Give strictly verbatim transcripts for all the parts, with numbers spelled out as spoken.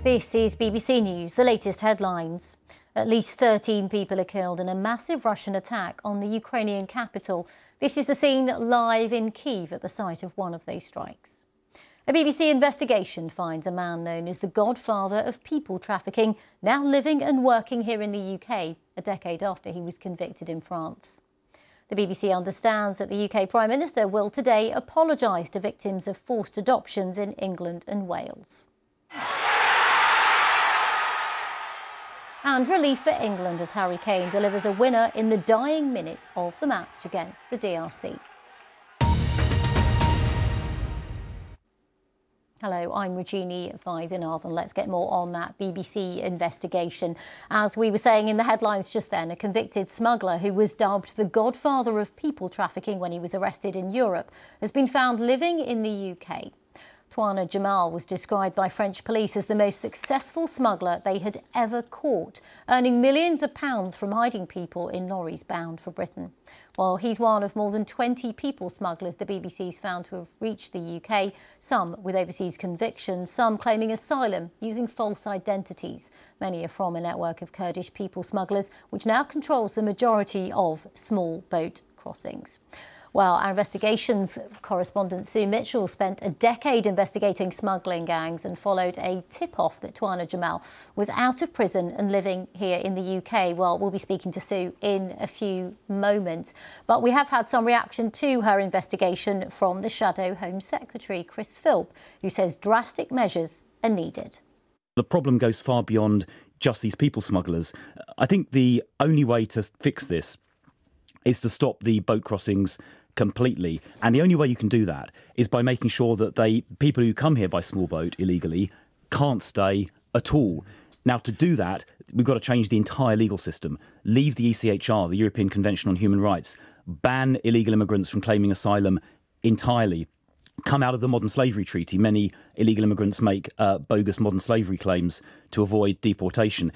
This is B B C News, the latest headlines. At least thirteen people are killed in a massive Russian attack on the Ukrainian capital. This is the scene live in Kyiv at the site of one of those strikes. A B B C investigation finds a man known as the godfather of people trafficking now living and working here in the U K, a decade after he was convicted in France. The B B C understands that the U K Prime Minister will today apologise to victims of forced adoptions in England and Wales. And relief for England as Harry Kane delivers a winner in the dying minutes of the match against the D R C. Hello, I'm Regina Vaidyanathan, and let's get more on that B B C investigation. As we were saying in the headlines just then, a convicted smuggler who was dubbed the godfather of people trafficking when he was arrested in Europe has been found living in the U K. Touane Jamal was described by French police as the most successful smuggler they had ever caught, earning millions of pounds from hiding people in lorries bound for Britain. Well, he's one of more than twenty people smugglers the B B C's found to have reached the U K, some with overseas convictions, some claiming asylum using false identities. Many are from a network of Kurdish people smugglers, which now controls the majority of small boat crossings. Well, our investigations correspondent Sue Mitchell spent a decade investigating smuggling gangs and followed a tip-off that Touane Jamal was out of prison and living here in the U K. Well, we'll be speaking to Sue in a few moments. But we have had some reaction to her investigation from the Shadow Home Secretary, Chris Philp, who says drastic measures are needed. The problem goes far beyond just these people smugglers. I think the only way to fix this is to stop the boat crossings completely. And the only way you can do that is by making sure that they people who come here by small boat illegally can't stay at all. Now, to do that, we've got to change the entire legal system. Leave the E C H R, the European Convention on Human Rights. Ban illegal immigrants from claiming asylum entirely. Come out of the Modern Slavery Treaty. Many illegal immigrants make uh, bogus modern slavery claims to avoid deportation.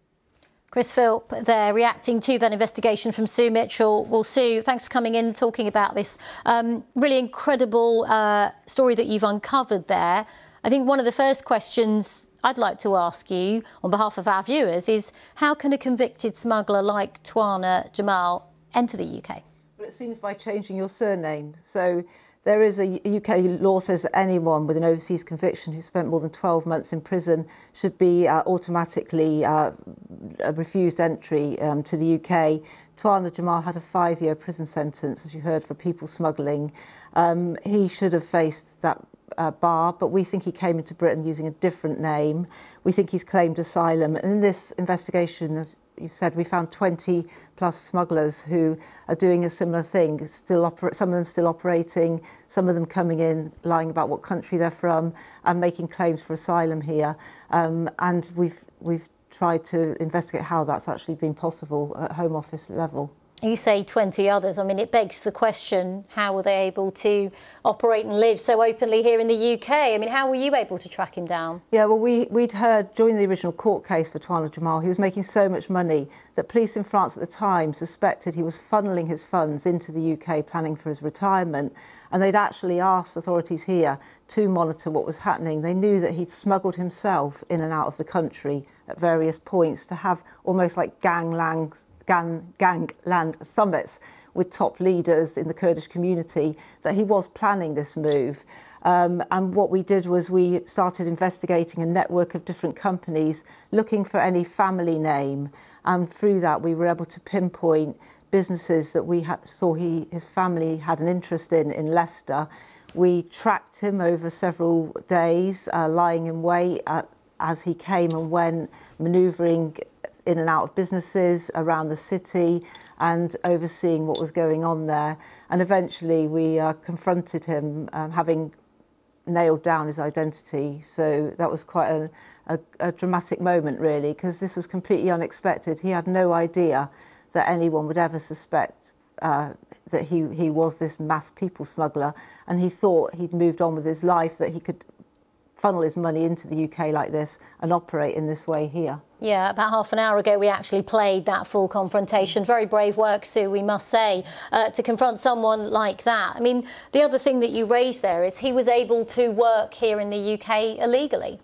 Chris Philp there reacting to that investigation from Sue Mitchell. Well, Sue, thanks for coming in and talking about this um, really incredible uh, story that you've uncovered there. I think one of the first questions I'd like to ask you on behalf of our viewers is how can a convicted smuggler like Touane Jamal enter the U K? Well, it seems by changing your surname. So there is a U K law says that anyone with an overseas conviction who spent more than twelve months in prison should be uh, automatically uh, refused entry um, to the U K. Touane Jamal had a five-year prison sentence, as you heard, for people smuggling. Um, he should have faced that uh, bar, but we think he came into Britain using a different name. We think he's claimed asylum. And in this investigation, as you've said, we found twenty plus smugglers who are doing a similar thing, still oper- some of them still operating, some of them coming in, lying about what country they're from and making claims for asylum here. Um, and we've, we've tried to investigate how that's actually been possible at Home Office level. You say twenty others. I mean, it begs the question, how were they able to operate and live so openly here in the U K? I mean, how were you able to track him down? Yeah, well, we, we'd heard during the original court case for Touane Jamal, he was making so much money that police in France at the time suspected he was funneling his funds into the U K, planning for his retirement. And they'd actually asked authorities here to monitor what was happening. They knew that he'd smuggled himself in and out of the country at various points to have almost like gangland Gang, gangland summits with top leaders in the Kurdish community, that he was planning this move. Um, and what we did was we started investigating a network of different companies looking for any family name. And through that, we were able to pinpoint businesses that we had, saw he, his family had an interest in in Leicester. We tracked him over several days, uh, lying in wait at, as he came and went, manoeuvring in and out of businesses around the city and overseeing what was going on there. And eventually we uh, confronted him, um, having nailed down his identity. So that was quite a, a, a dramatic moment, really, because this was completely unexpected. He had no idea that anyone would ever suspect uh, that he, he was this mass people smuggler. And he thought he'd moved on with his life, that he could funnel his money into the U K like this and operate in this way here. Yeah, about half an hour ago we actually played that full confrontation. Very brave work, Sue, we must say, uh, to confront someone like that. I mean, the other thing that you raised there is he was able to work here in the U K illegally.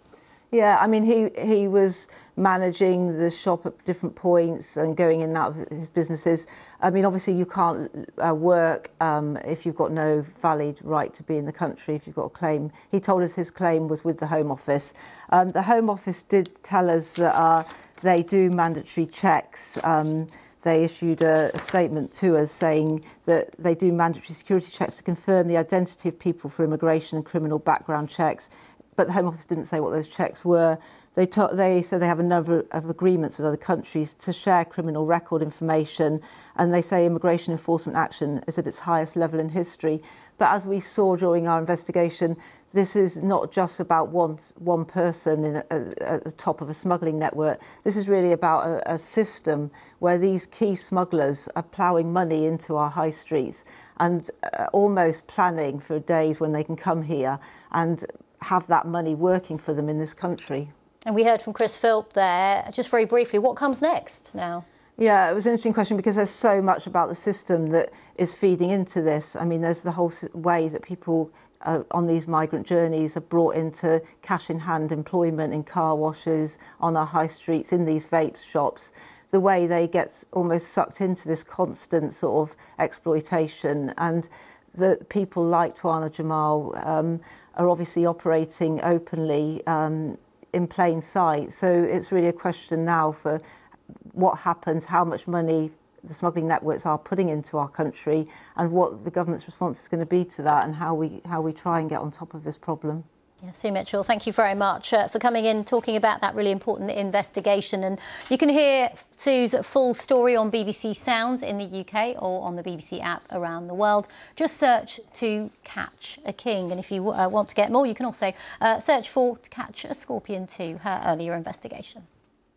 Yeah, I mean, he, he was managing the shop at different points and going in and out of his businesses. I mean, obviously you can't uh, work um, if you've got no valid right to be in the country, if you've got a claim. He told us his claim was with the Home Office. Um, the Home Office did tell us that uh, they do mandatory checks. Um, they issued a, a statement to us saying that they do mandatory security checks to confirm the identity of people for immigration and criminal background checks. But the Home Office didn't say what those checks were. They, they said they have a number of agreements with other countries to share criminal record information, and they say immigration enforcement action is at its highest level in history. But as we saw during our investigation, this is not just about one, one person in a, a, at the top of a smuggling network. This is really about a, a system where these key smugglers are ploughing money into our high streets and uh, almost planning for days when they can come here and have that money working for them in this country. And we heard from Chris Philp there. Just very briefly, what comes next now? Yeah, it was an interesting question because there's so much about the system that is feeding into this. I mean, there's the whole way that people uh, on these migrant journeys are brought into cash-in-hand employment in car washes, on our high streets, in these vape shops. The way they get almost sucked into this constant sort of exploitation, and the people like Tuana Jamal um, are obviously operating openly um, in plain sight. So it's really a question now for what happens, how much money the smuggling networks are putting into our country, and what the government's response is going to be to that, and how we how we try and get on top of this problem. Yeah, Sue Mitchell, thank you very much uh, for coming in, talking about that really important investigation. And you can hear Sue's full story on B B C Sounds in the U K or on the B B C app around the world. Just search To Catch a King. And if you uh, want to get more, you can also uh, search for To Catch a Scorpion too, her earlier investigation.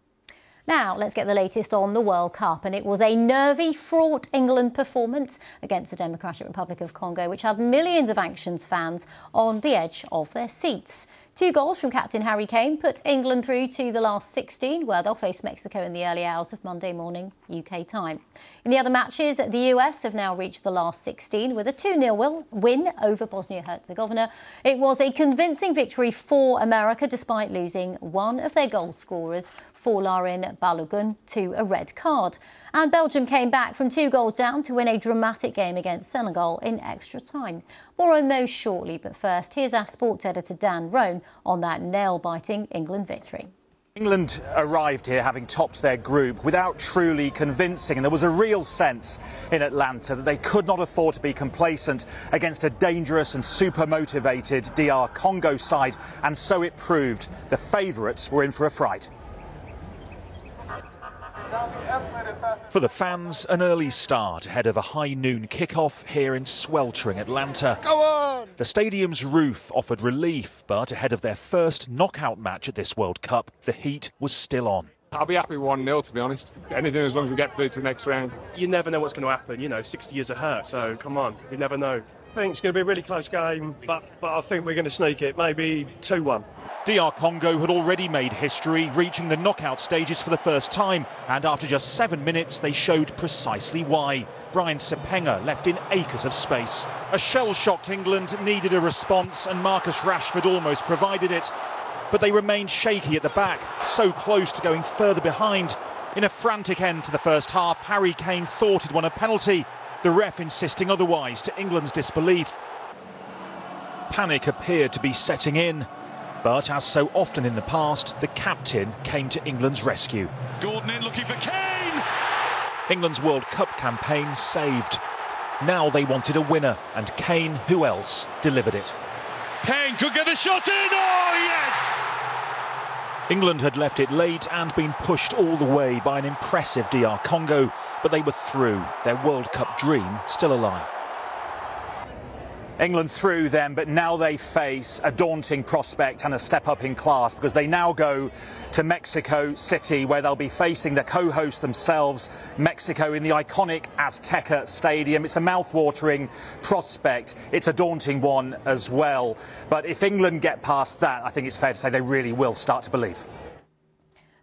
Now, let's get the latest on the World Cup. And it was a nervy, fraught England performance against the Democratic Republic of Congo, which had millions of Actions fans on the edge of their seats. Two goals from captain Harry Kane put England through to the last sixteen, where they'll face Mexico in the early hours of Monday morning U K time. In the other matches, the U S have now reached the last sixteen with a two nil win over Bosnia-Herzegovina. It was a convincing victory for America, despite losing one of their goal scorers, Folarin Balogun, to a red card. And Belgium came back from two goals down to win a dramatic game against Senegal in extra time. More on those shortly, but first, here's our sports editor Dan Roan on that nail-biting England victory. England arrived here having topped their group without truly convincing, and there was a real sense in Atlanta that they could not afford to be complacent against a dangerous and super motivated D R Congo side, and so it proved. The favourites were in for a fright. For the fans, an early start ahead of a high noon kickoff here in sweltering Atlanta. Go on! The stadium's roof offered relief, but ahead of their first knockout match at this World Cup, the heat was still on. I'll be happy with one nil, to be honest. Anything as long as we get through to the next round. You never know what's going to happen, you know, sixty years of hurt, so come on, you never know. I think it's going to be a really close game, but, but I think we're going to sneak it, maybe two one. D R Congo had already made history, reaching the knockout stages for the first time, and after just seven minutes they showed precisely why. Brian Sepenga left in acres of space. A shell-shocked England needed a response, and Marcus Rashford almost provided it. But they remained shaky at the back, so close to going further behind. In a frantic end to the first half, Harry Kane thought he'd won a penalty, the ref insisting otherwise to England's disbelief. Panic appeared to be setting in. But as so often in the past, the captain came to England's rescue. Gordon in looking for Kane! England's World Cup campaign saved. Now they wanted a winner, and Kane, who else, delivered it. Kane could get the shot in! Oh, yes! England had left it late and been pushed all the way by an impressive D R Congo, but they were through, their World Cup dream still alive. England through them, but now they face a daunting prospect and a step up in class, because they now go to Mexico City, where they'll be facing the co-hosts themselves, Mexico, in the iconic Azteca Stadium. It's a mouth-watering prospect. It's a daunting one as well. But if England get past that, I think it's fair to say they really will start to believe.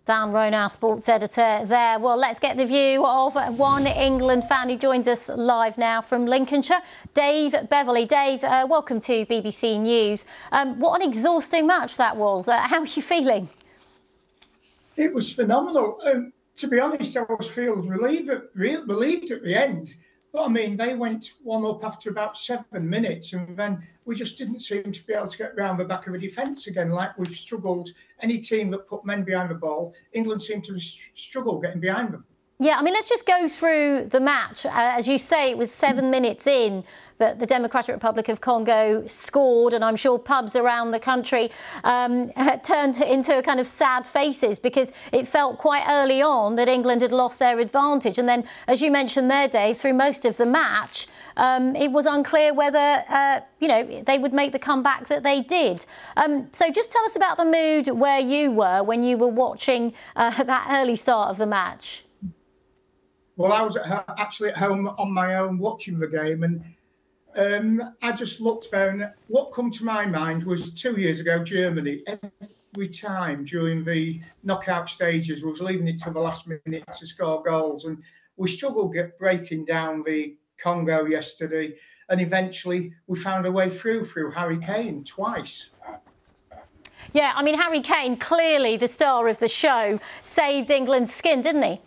Dan Roan, our sports editor there. Well, let's get the view of one England fan who joins us live now from Lincolnshire, Dave Beverley. Dave, uh, welcome to B B C News. Um, what an exhausting match that was. Uh, how are you feeling? It was phenomenal. Um, to be honest, I was feeling relieved at, relieved at the end. But, I mean, they went one up after about seven minutes and then we just didn't seem to be able to get round the back of a defence again like we've struggled. Any team that put men behind the ball, England seemed to struggle getting behind them. Yeah, I mean, let's just go through the match. Uh, as you say, it was seven minutes in that the Democratic Republic of Congo scored, and I'm sure pubs around the country um, turned into kind of sad faces because it felt quite early on that England had lost their advantage. And then, as you mentioned there, Dave, through most of the match, um, it was unclear whether, uh, you know, they would make the comeback that they did. Um, so just tell us about the mood where you were when you were watching uh, that early start of the match. Well, I was at, actually at home on my own watching the game, and um, I just looked there, and what come to my mind was two years ago, Germany. Every time during the knockout stages was leaving it to the last minute to score goals, and we struggled get breaking down the Congo yesterday, and eventually we found a way through through Harry Kane twice. Yeah, I mean, Harry Kane, clearly the star of the show, saved England's skin, didn't he?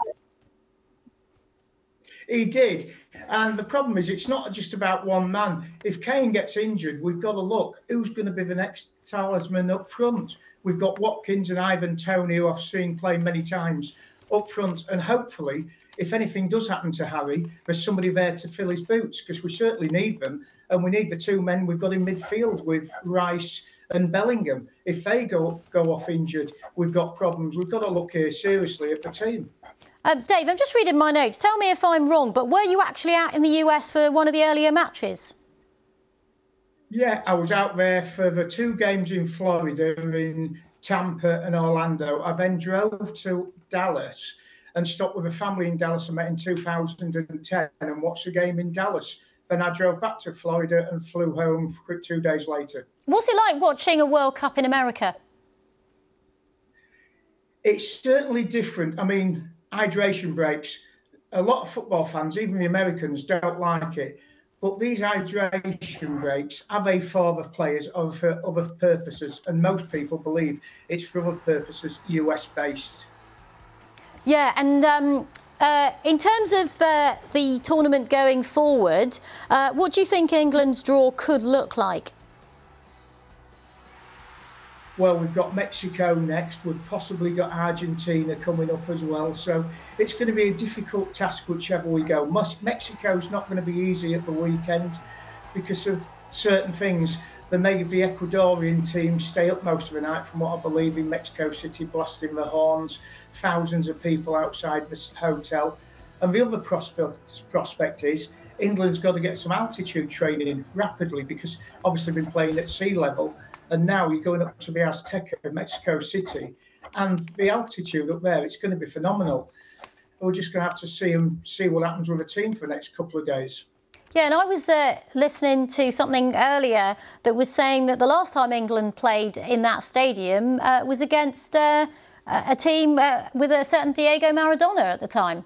He did. And the problem is it's not just about one man. If Kane gets injured, we've got to look who's going to be the next talisman up front. We've got Watkins and Ivan Toney, who I've seen play many times, up front. And hopefully, if anything does happen to Harry, there's somebody there to fill his boots, because we certainly need them. And we need the two men we've got in midfield with Rice and Bellingham. If they go, go off injured, we've got problems. We've got to look here seriously at the team. Uh, Dave, I'm just reading my notes. Tell me if I'm wrong, but were you actually out in the U S for one of the earlier matches? Yeah, I was out there for the two games in Florida, in Tampa and Orlando. I then drove to Dallas and stopped with a family in Dallas I met in two thousand ten and watched a game in Dallas. Then I drove back to Florida and flew home quick two days later. What's it like watching a World Cup in America? It's certainly different. I mean, hydration breaks. A lot of football fans, even the Americans, don't like it. But these hydration breaks, are they for the players or for other purposes? And most people believe it's for other purposes, U S based. Yeah, and um, uh, in terms of uh, the tournament going forward, uh, what do you think England's draw could look like? Well, we've got Mexico next. We've possibly got Argentina coming up as well. So it's going to be a difficult task whichever we go. Mexico's not going to be easy at the weekend because of certain things. They made the Ecuadorian team stay up most of the night, from what I believe, in Mexico City, blasting the horns, thousands of people outside the hotel. And the other prospect, prospect is England's got to get some altitude training in rapidly, because obviously they've been playing at sea level. And now you're going up to the Azteca in Mexico City, and the altitude up there, it's going to be phenomenal. We're just going to have to see and see what happens with the team for the next couple of days. Yeah, and I was uh, listening to something earlier that was saying that the last time England played in that stadium uh, was against uh, a team uh, with a certain Diego Maradona at the time.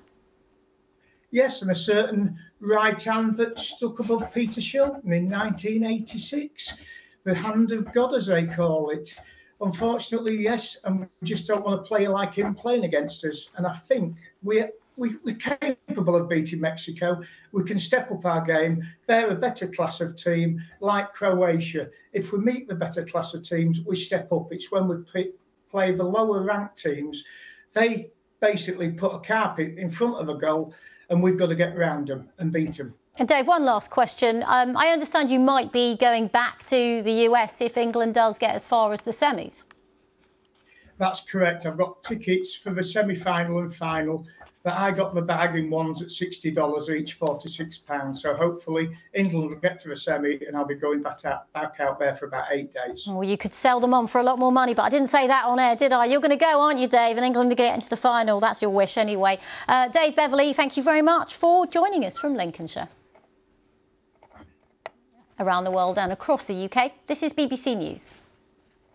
Yes, and a certain right hand that stuck above Peter Shilton in nineteen eighty-six. The hand of God, as they call it. Unfortunately, yes, and we just don't want to play like him playing against us. And I think we're, we, we're capable of beating Mexico. We can step up our game. They're a better class of team, like Croatia. If we meet the better class of teams, we step up. It's when we play the lower ranked teams, they basically put a carpet in front of a goal, and we've got to get around them and beat them. And Dave, one last question. Um, I understand you might be going back to the U S if England does get as far as the semis. That's correct. I've got tickets for the semi-final and final, but I got the bargain ones at sixty dollars each, forty-six pounds. So hopefully England will get to the semi and I'll be going back out, back out there for about eight days. Well, you could sell them on for a lot more money, but I didn't say that on air, did I? You're going to go, aren't you, Dave? And England to get into the final. That's your wish anyway. Uh, Dave Beverley, thank you very much for joining us from Lincolnshire. Around the world and across the U K, this is B B C News.